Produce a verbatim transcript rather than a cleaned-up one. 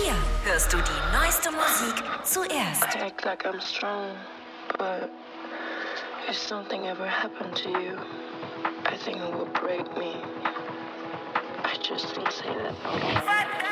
Hier hörst du die neueste Musik zuerst. I act like I'm strong, but if something ever happened to you, I think it would break me. I just don't say that.